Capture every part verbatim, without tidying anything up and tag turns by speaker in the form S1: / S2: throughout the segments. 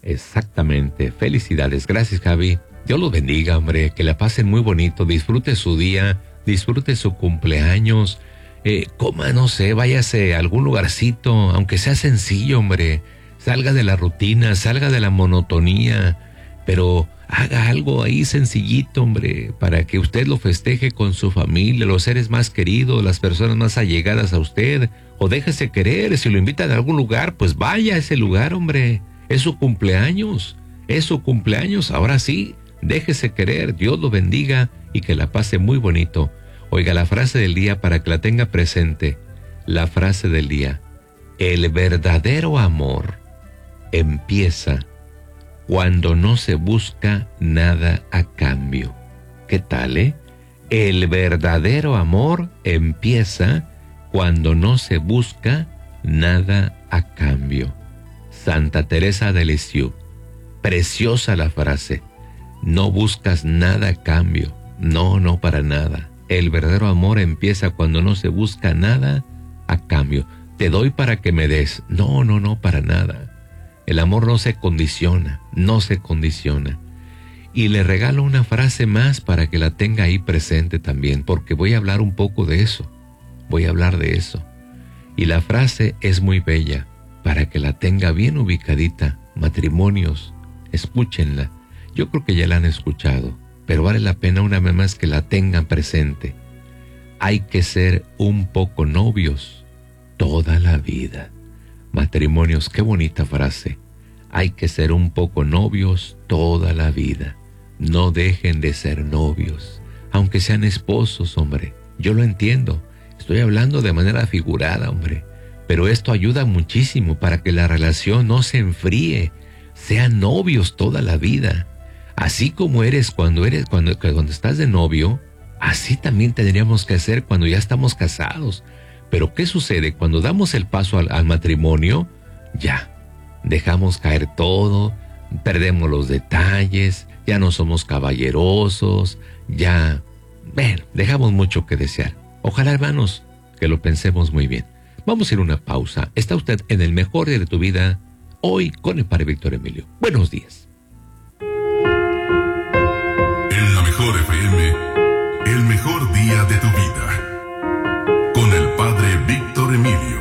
S1: Exactamente. Felicidades. Gracias, Javi. Dios los bendiga, hombre. Que la pasen muy bonito. Disfrute su día. Disfrute su cumpleaños. Eh, coma, no sé, váyase a algún lugarcito, aunque sea sencillo, hombre. Salga de la rutina, salga de la monotonía, pero haga algo ahí sencillito, hombre, para que usted lo festeje con su familia, los seres más queridos, las personas más allegadas a usted, o déjese querer. Si lo invitan a algún lugar, pues vaya a ese lugar, hombre. Es su cumpleaños, es su cumpleaños. Ahora sí, déjese querer. Dios lo bendiga y que la pase muy bonito. Oiga, la frase del día para que la tenga presente. La frase del día: el verdadero amor empieza cuando no se busca nada a cambio. ¿Qué tal, eh? El verdadero amor empieza cuando no se busca nada a cambio. Santa Teresa de Lisieux. Preciosa la frase. No buscas nada a cambio. No, no para nada. El verdadero amor empieza cuando no se busca nada a cambio. Te doy para que me des. No, no, no, para nada. El amor no se condiciona, no se condiciona. Y le regalo una frase más para que la tenga ahí presente también, porque voy a hablar un poco de eso. Voy a hablar de eso. Y la frase es muy bella, para que la tenga bien ubicadita. Matrimonios, escúchenla. Yo creo que ya la han escuchado, pero vale la pena una vez más que la tengan presente. Hay que ser un poco novios toda la vida. Matrimonios, qué bonita frase. Hay que ser un poco novios toda la vida. No dejen de ser novios, aunque sean esposos, hombre. Yo lo entiendo. Estoy hablando de manera figurada, hombre. Pero esto ayuda muchísimo para que la relación no se enfríe. Sean novios toda la vida. Así como eres cuando eres, cuando, cuando estás de novio, así también tendríamos que hacer cuando ya estamos casados. Pero ¿qué sucede? Cuando damos el paso al, al matrimonio, ya, dejamos caer todo, perdemos los detalles, ya no somos caballerosos, ya, bueno, dejamos mucho que desear. Ojalá, hermanos, que lo pensemos muy bien. Vamos a ir a una pausa. Está usted en el mejor día de tu vida, hoy con el Padre Víctor Emilio. Buenos días.
S2: En la mejor F M, el mejor día de tu vida. Con el Padre Víctor Emilio.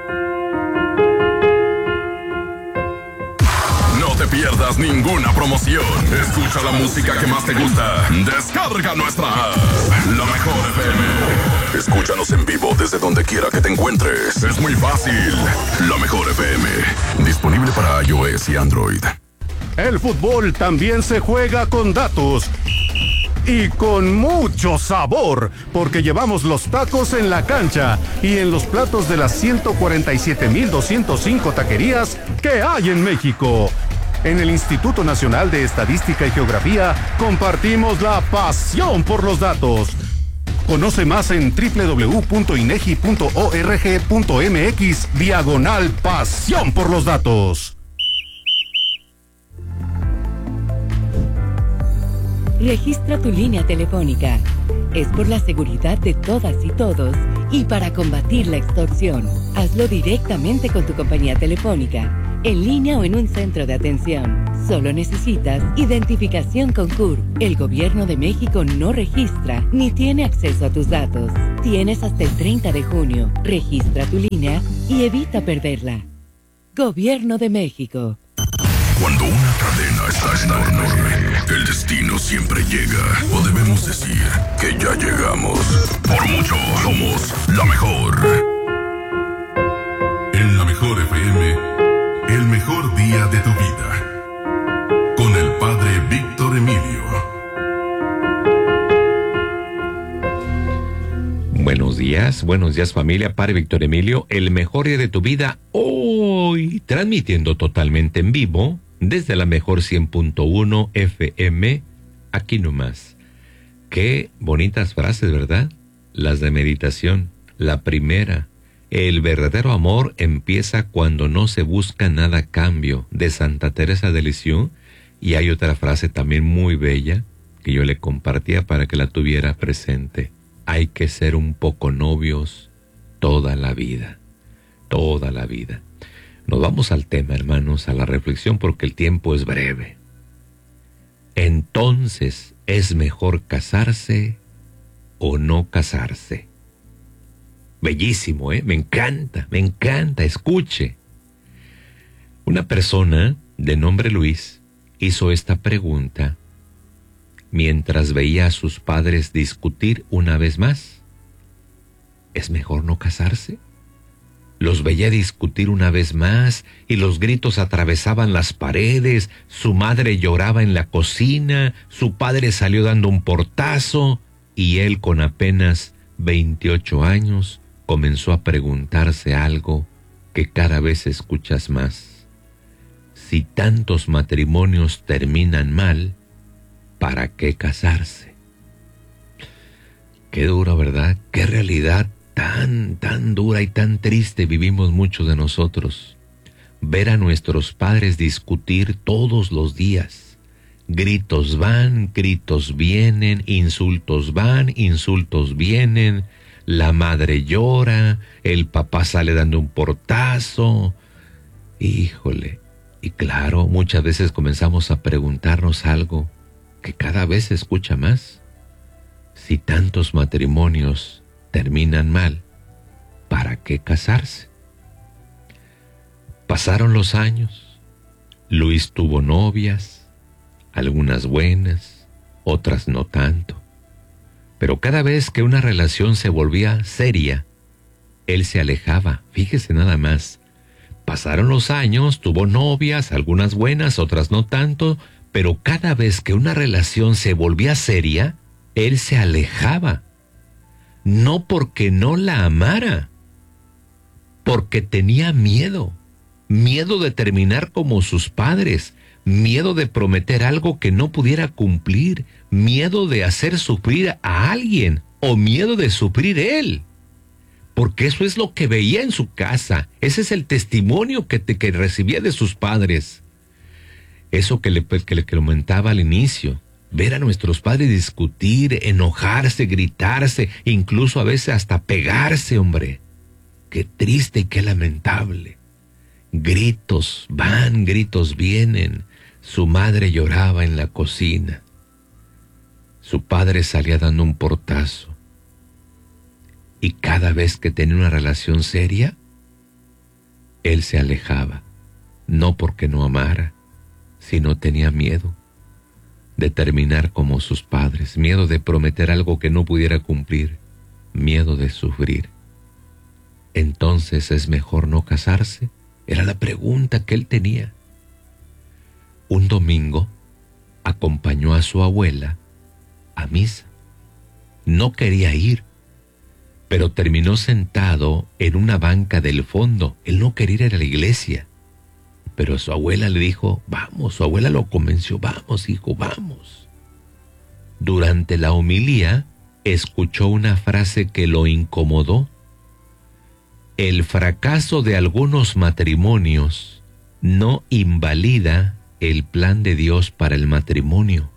S2: No te pierdas ninguna promoción. Escucha la música que más te gusta. Descarga nuestra app, La Mejor F M. Escúchanos en vivo desde donde quiera que te encuentres. Es muy fácil. La Mejor F M. Disponible para iOS y Android.
S3: El fútbol también se juega con datos. Y con mucho sabor, porque llevamos los tacos en la cancha y en los platos de las ciento cuarenta y siete mil doscientas cinco taquerías que hay en México. En el Instituto Nacional de Estadística y Geografía compartimos la pasión por los datos. Conoce más en doble u doble u doble u punto inegi punto org punto mx diagonal pasión por los datos.
S4: Registra tu línea telefónica. Es por la seguridad de todas y todos y para combatir la extorsión. Hazlo directamente con tu compañía telefónica, en línea o en un centro de atención. Solo necesitas identificación con C U R. El Gobierno de México no registra ni tiene acceso a tus datos. Tienes hasta el treinta de junio. Registra tu línea y evita perderla. Gobierno de México.
S2: Cuando una cadena está enorme, el destino siempre llega. O debemos decir que ya llegamos. Por mucho, somos la mejor. En la Mejor F M, el mejor día de tu vida. Con el Padre Víctor Emilio.
S1: Buenos días, buenos días familia, Padre Víctor Emilio, el mejor día de tu vida, hoy transmitiendo totalmente en vivo desde la mejor cien punto uno F M, aquí nomás. Qué bonitas frases, ¿verdad? Las de meditación. La primera, el verdadero amor empieza cuando no se busca nada a cambio, de Santa Teresa de Lisieux. Y hay otra frase también muy bella que yo le compartía para que la tuviera presente. Hay que ser un poco novios toda la vida, toda la vida. Nos vamos al tema, hermanos, a la reflexión, porque el tiempo es breve. Entonces, ¿es mejor casarse o no casarse? Bellísimo, ¿eh? Me encanta, me encanta, escuche. Una persona de nombre Luis hizo esta pregunta mientras veía a sus padres discutir una vez más. ¿Es mejor no casarse? Los veía discutir una vez más y los gritos atravesaban las paredes, su madre lloraba en la cocina, su padre salió dando un portazo y él, con apenas veintiocho años, comenzó a preguntarse algo que cada vez escuchas más. Si tantos matrimonios terminan mal, ¿para qué casarse? Qué duro, ¿verdad? Qué realidad tan, tan dura y tan triste vivimos muchos de nosotros. Ver a nuestros padres discutir todos los días. Gritos van, gritos vienen, insultos van, insultos vienen. La madre llora, el papá sale dando un portazo. Híjole. Y claro, muchas veces comenzamos a preguntarnos algo que cada vez se escucha más. Si tantos matrimonios terminan mal, ¿para qué casarse? Pasaron los años. Luis tuvo novias, algunas buenas, otras no tanto. Pero cada vez que una relación se volvía seria, él se alejaba. Fíjese nada más. Pasaron los años, tuvo novias, algunas buenas, otras no tanto, pero cada vez que una relación se volvía seria, él se alejaba. No porque no la amara, porque tenía miedo, miedo de terminar como sus padres, miedo de prometer algo que no pudiera cumplir, miedo de hacer sufrir a alguien o miedo de sufrir él. Porque eso es lo que veía en su casa, ese es el testimonio que, te, que recibía de sus padres. Eso que le, que le comentaba al inicio. Ver a nuestros padres discutir, enojarse, gritarse, incluso a veces hasta pegarse, hombre. Qué triste y qué lamentable. Gritos van, gritos vienen. Su madre lloraba en la cocina. Su padre salía dando un portazo. Y cada vez que tenía una relación seria, él se alejaba. No porque no amara, sino tenía miedo de terminar como sus padres, miedo de prometer algo que no pudiera cumplir, miedo de sufrir. Entonces, ¿es mejor no casarse? Era la pregunta que él tenía. Un domingo acompañó a su abuela a misa. No quería ir, pero terminó sentado en una banca del fondo. Él no quería ir a la iglesia. Pero su abuela le dijo, vamos, su abuela lo convenció, vamos, hijo, vamos. Durante la homilía, escuchó una frase que lo incomodó. El fracaso de algunos matrimonios no invalida el plan de Dios para el matrimonio.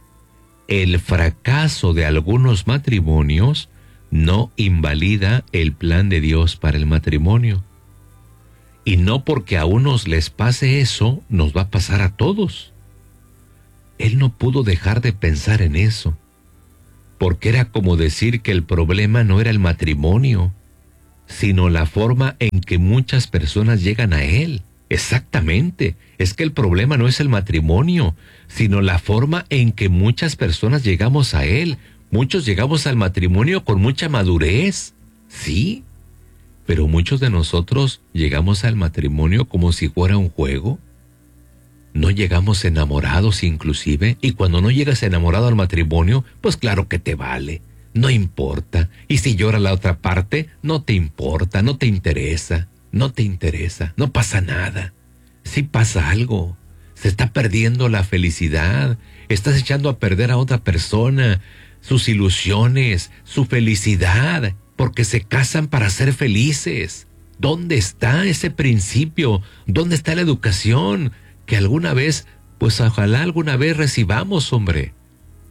S1: El fracaso de algunos matrimonios no invalida el plan de Dios para el matrimonio. Y no porque a unos les pase eso, nos va a pasar a todos. Él no pudo dejar de pensar en eso, porque era como decir que el problema no era el matrimonio, sino la forma en que muchas personas llegan a él. Exactamente, es que el problema no es el matrimonio, sino la forma en que muchas personas llegamos a él. Muchos llegamos al matrimonio con mucha madurez, sí, pero muchos de nosotros llegamos al matrimonio como si fuera un juego. No llegamos enamorados inclusive, y cuando no llegas enamorado al matrimonio, pues claro que te vale, no importa. Y si llora la otra parte, no te importa, no te interesa, no te interesa, no pasa nada. Sí pasa algo, se está perdiendo la felicidad, estás echando a perder a otra persona, sus ilusiones, su felicidad, porque se casan para ser felices. ¿Dónde está ese principio? ¿Dónde está la educación que alguna vez, pues ojalá alguna vez recibamos, hombre?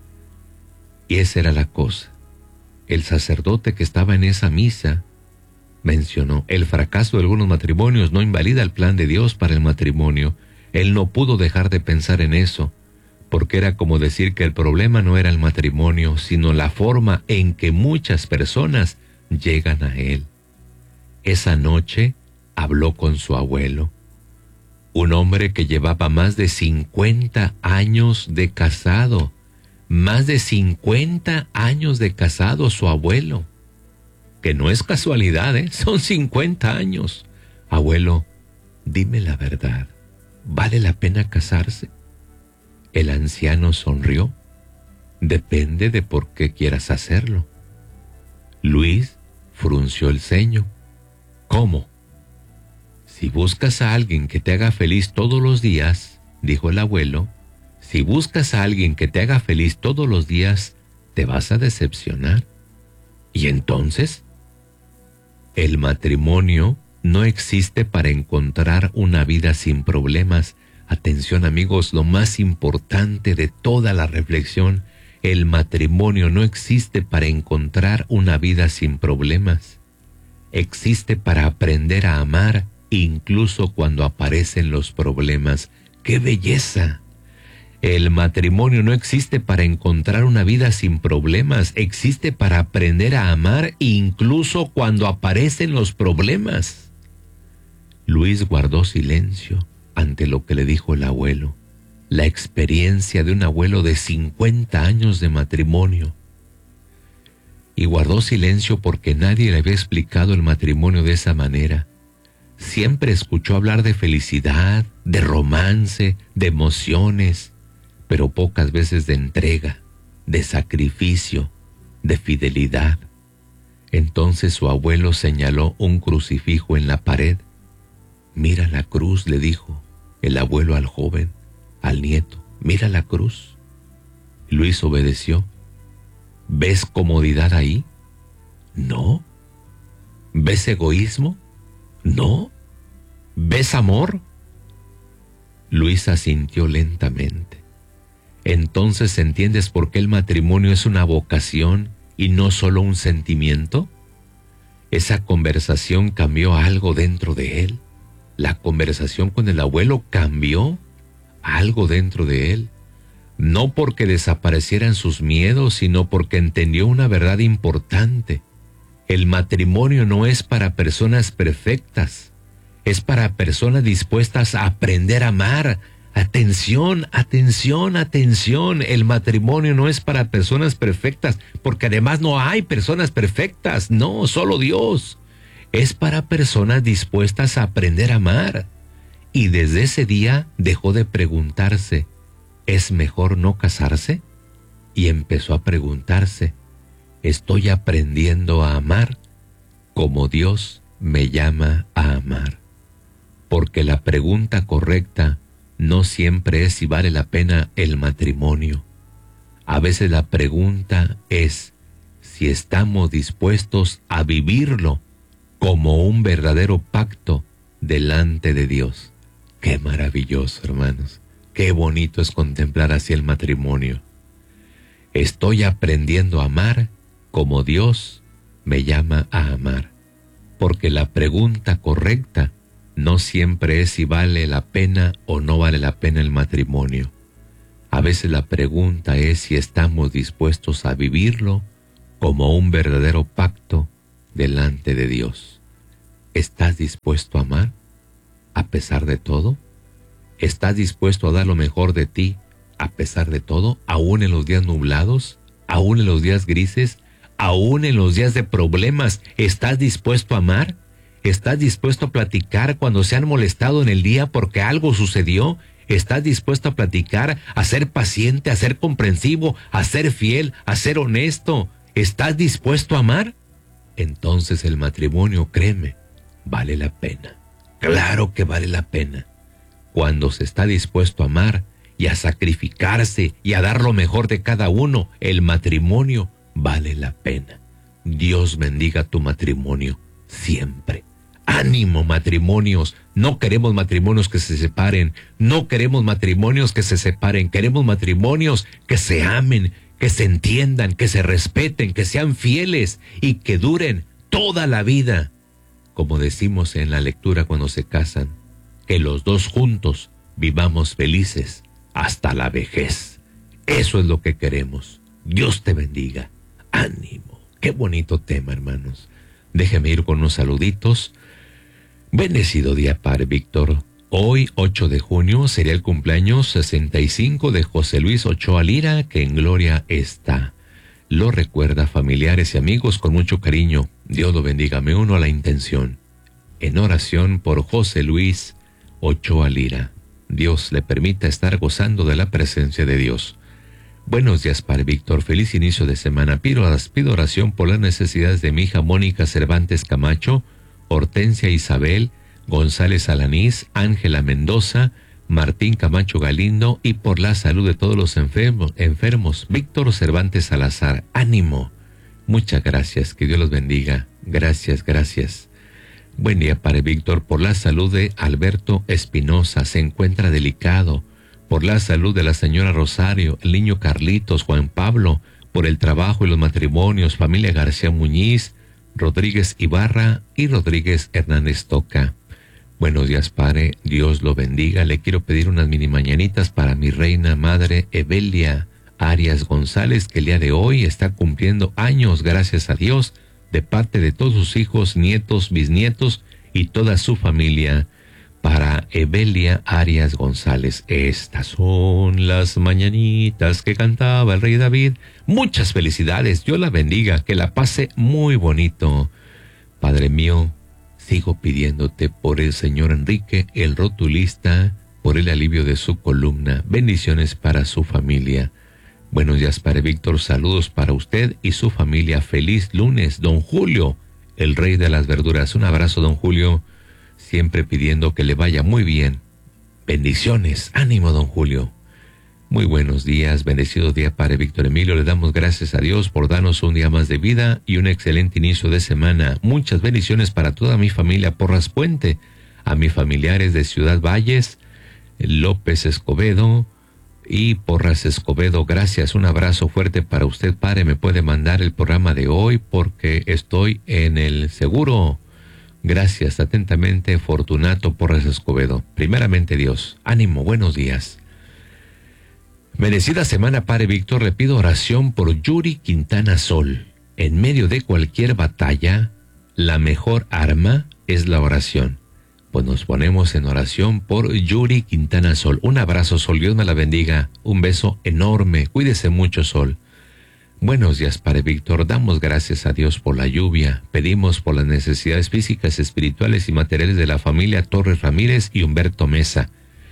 S1: Y esa era la cosa. El sacerdote que estaba en esa misa mencionó, el fracaso de algunos matrimonios no invalida el plan de Dios para el matrimonio. Él no pudo dejar de pensar en eso, porque era como decir que el problema no era el matrimonio, sino la forma en que muchas personas llegan a él. Esa noche habló con su abuelo, un hombre que llevaba más de cincuenta años de casado, más de cincuenta años de casado su abuelo, que no es casualidad, ¿eh? Son cincuenta años. Abuelo, dime la verdad, ¿vale la pena casarse? El anciano sonrió. Depende de por qué quieras hacerlo. Luis frunció el ceño. ¿Cómo? Si buscas a alguien que te haga feliz todos los días, dijo el abuelo, si buscas a alguien que te haga feliz todos los días, te vas a decepcionar. ¿Y entonces? El matrimonio no existe para encontrar una vida sin problemas. Atención, amigos, lo más importante de toda la reflexión, el matrimonio no existe para encontrar una vida sin problemas. Existe para aprender a amar incluso cuando aparecen los problemas. ¡Qué belleza! El matrimonio no existe para encontrar una vida sin problemas, existe para aprender a amar incluso cuando aparecen los problemas. Luis guardó silencio ante lo que le dijo el abuelo, la experiencia de un abuelo de cincuenta años de matrimonio. Y guardó silencio porque nadie le había explicado el matrimonio de esa manera. Siempre escuchó hablar de felicidad, de romance, de emociones, pero pocas veces de entrega, de sacrificio, de fidelidad. Entonces su abuelo señaló un crucifijo en la pared. Mira la cruz, le dijo el abuelo al joven, al nieto, mira la cruz. Luis obedeció. ¿Ves comodidad ahí? No. ¿Ves egoísmo? No. ¿Ves amor? Luis asintió lentamente. Entonces, ¿entiendes por qué el matrimonio es una vocación y no solo un sentimiento? Esa conversación cambió algo dentro de él. La conversación con el abuelo cambió algo dentro de él. No porque desaparecieran sus miedos, sino porque entendió una verdad importante. El matrimonio no es para personas perfectas, es para personas dispuestas a aprender a amar. Atención, atención, atención. El matrimonio no es para personas perfectas, porque además no hay personas perfectas. No, solo Dios. Es para personas dispuestas a aprender a amar. Y desde ese día dejó de preguntarse, ¿es mejor no casarse? Y empezó a preguntarse, ¿estoy aprendiendo a amar como Dios me llama a amar? Porque la pregunta correcta no siempre es si vale la pena el matrimonio. A veces la pregunta es si estamos dispuestos a vivirlo como un verdadero pacto delante de Dios. Qué maravilloso, hermanos. Qué bonito es contemplar así el matrimonio. Estoy aprendiendo a amar como Dios me llama a amar. Porque la pregunta correcta no siempre es si vale la pena o no vale la pena el matrimonio. A veces la pregunta es si estamos dispuestos a vivirlo como un verdadero pacto delante de Dios. ¿Estás dispuesto a amar a pesar de todo? ¿Estás dispuesto a dar lo mejor de ti a pesar de todo? ¿Aún en los días nublados? ¿Aún en los días grises? ¿Aún en los días de problemas? ¿Estás dispuesto a amar? ¿Estás dispuesto a platicar cuando se han molestado en el día porque algo sucedió? ¿Estás dispuesto a platicar, a ser paciente, a ser comprensivo, a ser fiel, a ser honesto? ¿Estás dispuesto a amar? Entonces el matrimonio, créeme, vale la pena. Claro que vale la pena. Cuando se está dispuesto a amar y a sacrificarse y a dar lo mejor de cada uno, el matrimonio vale la pena. Dios bendiga tu matrimonio siempre. Ánimo, matrimonios. No queremos matrimonios que se separen. No queremos matrimonios que se separen. Queremos matrimonios que se amen, que se entiendan, que se respeten, que sean fieles y que duren toda la vida. como decimos en la lectura cuando se casan, que los dos juntos vivamos felices hasta la vejez. Eso es lo que queremos. Dios te bendiga. Ánimo. Qué bonito tema, hermanos. Déjeme ir con unos saluditos. Bendecido día, Padre Víctor. Hoy, ocho de junio, sería el cumpleaños sesenta y cinco de José Luis Ochoa Lira, que en gloria está. Lo recuerda familiares y amigos con mucho cariño. Dios lo bendiga. Me uno a la intención. En oración por José Luis Ochoa Lira. Dios le permita estar gozando de la presencia de Dios. Buenos días, Padre Víctor. Feliz inicio de semana. Pido, pido oración por las necesidades de mi hija Mónica Cervantes Camacho, Hortensia Isabel González Alanís, Ángela Mendoza, Martín Camacho Galindo y por la salud de todos los enfermos. enfermos. Víctor Cervantes Salazar. Ánimo. Muchas gracias. Que Dios los bendiga. Gracias, gracias. Buen día, Padre Víctor. Por la salud de Alberto Espinosa. Se encuentra delicado. Por la salud de la señora Rosario, el niño Carlitos, Juan Pablo, por el trabajo y los matrimonios, familia García Muñiz, Rodríguez Ibarra y Rodríguez Hernández Toca. Buenos días, Padre, Dios lo bendiga. Le quiero pedir unas mini mañanitas para mi reina madre Evelia Arias González, que el día de hoy está cumpliendo años, gracias a Dios, de parte de todos sus hijos, nietos, bisnietos y toda su familia. Para Evelia Arias González, estas son las mañanitas que cantaba el rey David. Muchas felicidades, Dios la bendiga, que la pase muy bonito. Padre mío, sigo pidiéndote por el señor Enrique, el rotulista, por el alivio de su columna. Bendiciones para su familia. Buenos días, Padre Víctor, saludos para usted y su familia. Feliz lunes, don Julio, el rey de las verduras. Un abrazo, don Julio. Siempre pidiendo que le vaya muy bien. Bendiciones. Ánimo, don Julio. Muy buenos días. Bendecido día, Padre Víctor Emilio. Le damos gracias a Dios por darnos un día más de vida y un excelente inicio de semana. Muchas bendiciones para toda mi familia Porras Puente, a mis familiares de Ciudad Valles, López Escobedo y Porras Escobedo. Gracias. Un abrazo fuerte para usted, Padre. Me puede mandar el programa de hoy porque estoy en el seguro. Gracias, atentamente, Fortunato Porras Escobedo. Primeramente Dios, ánimo, buenos días. Bendecida semana, Padre Víctor. Le pido oración por Yuri Quintana Sol. En medio de cualquier batalla, la mejor arma es la oración. Pues nos ponemos en oración por Yuri Quintana Sol. Un abrazo, Sol, Dios me la bendiga. Un beso enorme, cuídese mucho, Sol. Buenos días, Padre Víctor. Damos gracias a Dios por la lluvia. Pedimos por las necesidades físicas, espirituales y materiales de la familia Torres Ramírez y Humberto Mesa.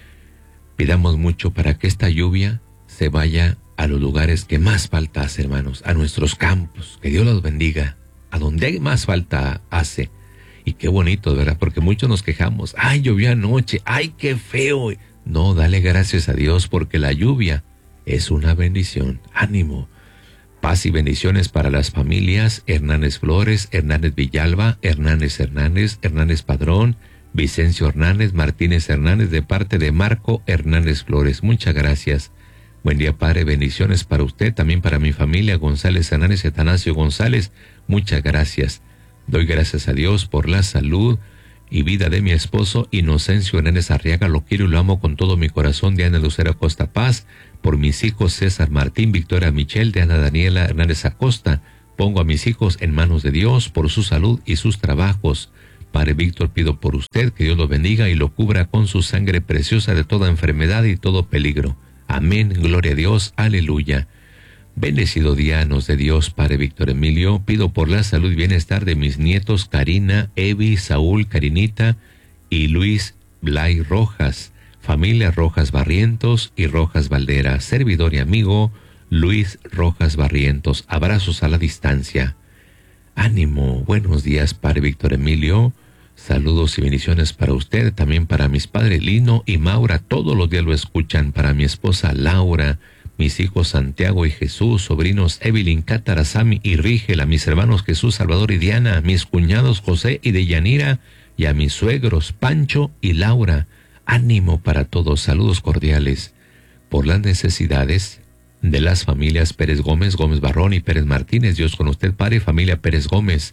S1: Pidamos mucho para que esta lluvia se vaya a los lugares que más falta hace, hermanos, a nuestros campos. Que Dios los bendiga. A donde hay más falta hace. Y qué bonito, ¿verdad? Porque muchos nos quejamos. ¡Ay, llovió anoche! ¡Ay, qué feo! No, dale gracias a Dios porque la lluvia es una bendición. ¡Ánimo! Paz y bendiciones para las familias Hernández Flores, Hernández Villalba, Hernández Hernández, Hernández Padrón, Vicencio Hernández, Martínez Hernández, de parte de Marco Hernández Flores. Muchas gracias. Buen día, Padre. Bendiciones para usted, también para mi familia González Hernández, Atanasio González. Muchas gracias. Doy gracias a Dios por la salud y vida de mi esposo Inocencio Hernández Arriaga. Lo quiero y lo amo con todo mi corazón. Diana Lucero Costa Paz. Por mis hijos César Martín, Victoria Michelle, de Ana Daniela Hernández Acosta. Pongo a mis hijos en manos de Dios por su salud y sus trabajos. Padre Víctor, pido por usted que Dios lo bendiga y lo cubra con su sangre preciosa de toda enfermedad y todo peligro. Amén, gloria a Dios, aleluya. Bendecido día nos de Dios, Padre Víctor Emilio. Pido por la salud y bienestar de mis nietos Karina, Evi, Saúl, Karinita y Luis Blay Rojas. Familia Rojas Barrientos y Rojas Valdera. Servidor y amigo Luis Rojas Barrientos. Abrazos a la distancia. Ánimo. Buenos días, Padre Víctor Emilio. Saludos y bendiciones para usted, también para mis padres Lino y Maura. Todos los días lo escuchan. Para mi esposa Laura, mis hijos Santiago y Jesús, sobrinos Evelyn, Cátara, Sami y Rigel, a mis hermanos Jesús, Salvador y Diana, a mis cuñados José y Deyanira, y a mis suegros Pancho y Laura. Ánimo para todos, saludos cordiales. Por las necesidades de las familias Pérez Gómez, Gómez Barrón y Pérez Martínez, Dios con usted, Padre, familia Pérez Gómez.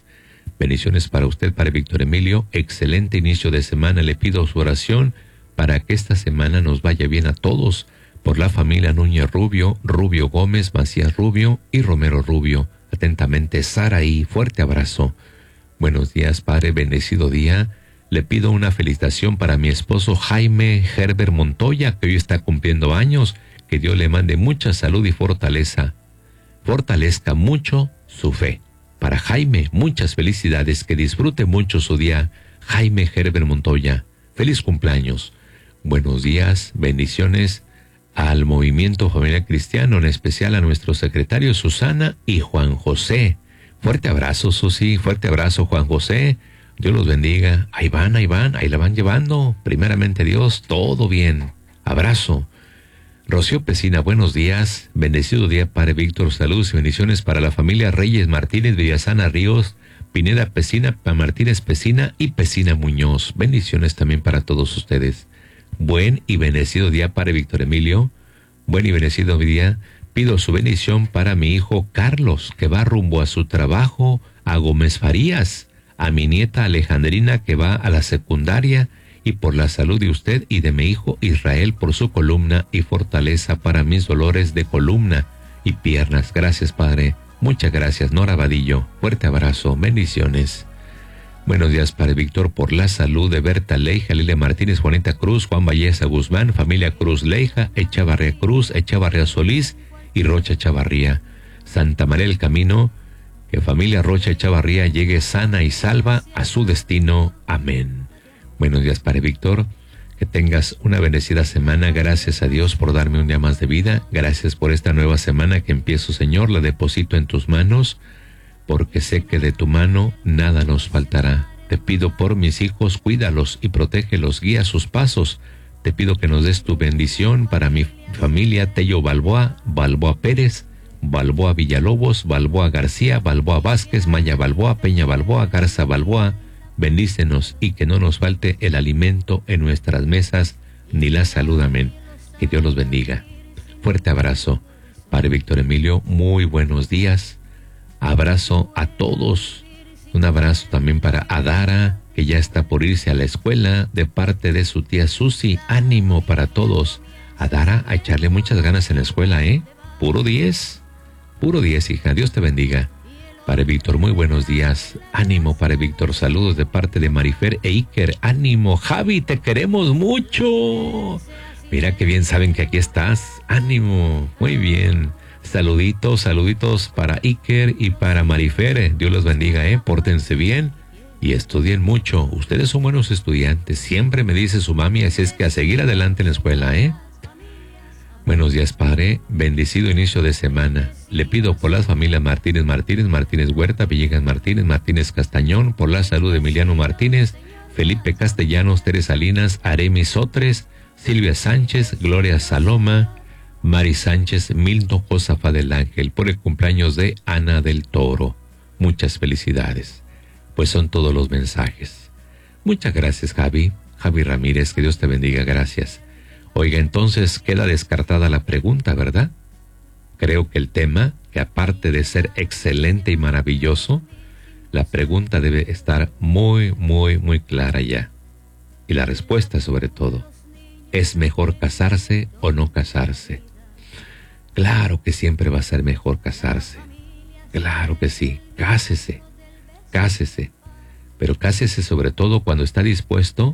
S1: Bendiciones para usted, Padre Víctor Emilio. Excelente inicio de semana. Le pido su oración para que esta semana nos vaya bien a todos. Por la familia Núñez Rubio, Rubio Gómez, Macías Rubio y Romero Rubio. Atentamente, Saraí. Fuerte abrazo. Buenos días, Padre. Bendecido día. Le pido una felicitación para mi esposo Jaime Herbert Montoya, que hoy está cumpliendo años. Que Dios le mande mucha salud y fortaleza. Fortalezca mucho su fe. Para Jaime, muchas felicidades. Que disfrute mucho su día. Jaime Herbert Montoya. Feliz cumpleaños. Buenos días, bendiciones al Movimiento Familiar Cristiano, en especial a nuestro secretario Susana y Juan José. Fuerte abrazo, Susi, fuerte abrazo, Juan José. Dios los bendiga. Ahí van, ahí van, ahí la van llevando. Primeramente Dios, todo bien. Abrazo. Rocío Pesina, buenos días. Bendecido día, Padre Víctor. Saludos y bendiciones para la familia Reyes Martínez, Villasana Ríos, Pineda Pesina, Martínez Pesina y Pesina Muñoz. Bendiciones también para todos ustedes. Buen y bendecido día, Padre Víctor Emilio. Buen y bendecido día. Pido su bendición para mi hijo Carlos, que va rumbo a su trabajo a Gómez Farías, a mi nieta Alejandrina, que va a la secundaria, y por la salud de usted y de mi hijo Israel, por su columna y fortaleza para mis dolores de columna y piernas. Gracias, Padre. Muchas gracias, Nora Vadillo. Fuerte abrazo. Bendiciones. Buenos días, Padre Víctor, por la salud de Berta Leija, Lilia Martínez, Juanita Cruz, Juan Valleza Guzmán, familia Cruz Leija, Echavarría Cruz, Echavarría Solís y Rocha Echavarría. Santa María del Camino, que familia Rocha Echavarría llegue sana y salva a su destino. Amén. Buenos días, Padre Víctor, que tengas una bendecida semana. Gracias a Dios por darme un día más de vida. Gracias por esta nueva semana que empiezo, Señor, la deposito en tus manos, porque sé que de tu mano nada nos faltará. Te pido por mis hijos, cuídalos y protégelos, guía sus pasos. Te pido que nos des tu bendición para mi familia Tello Balboa, Balboa Pérez, Balboa Villalobos, Balboa García, Balboa Vázquez, Maya Balboa, Peña Balboa, Garza Balboa. Bendícenos y que no nos falte el alimento en nuestras mesas, ni la salud. Amén. Que Dios los bendiga. Fuerte abrazo, Padre Víctor Emilio. Muy buenos días. Abrazo a todos. Un abrazo también para Adara, que ya está por irse a la escuela, de parte de su tía Susi. Ánimo para todos. Adara, a echarle muchas ganas en la escuela, ¿eh? Puro diez. Puro diez, hija. Dios te bendiga. Padre Víctor, muy buenos días. Ánimo, Padre Víctor. Saludos de parte de Marifer e Iker. Ánimo, Javi, te queremos mucho. Mira qué bien saben que aquí estás. Ánimo, muy bien. Saluditos, saluditos para Iker y para Marifer. Dios los bendiga, ¿eh? Pórtense bien y estudien mucho. Ustedes son buenos estudiantes. Siempre me dice su mami, así es que a seguir adelante en la escuela, ¿eh? Buenos días, Padre. Bendecido inicio de semana. Le pido por las familias Martínez Martínez, Martínez Huerta, Villegas Martínez, Martínez Castañón, por la salud de Emiliano Martínez, Felipe Castellanos, Teresa Salinas, Aremi Sotres, Silvia Sánchez, Gloria Saloma, Mari Sánchez, Milton Josafa del Ángel, por el cumpleaños de Ana del Toro. Muchas felicidades. Pues son todos los mensajes. Muchas gracias, Javi. Javi Ramírez, que Dios te bendiga. Gracias. Oiga, entonces queda descartada la pregunta, ¿verdad? Creo que el tema, que aparte de ser excelente y maravilloso, la pregunta debe estar muy, muy, muy clara ya. Y la respuesta sobre todo, ¿es mejor casarse o no casarse? Claro que siempre va a ser mejor casarse. Claro que sí, cásese, cásese. Pero cásese sobre todo cuando está dispuesto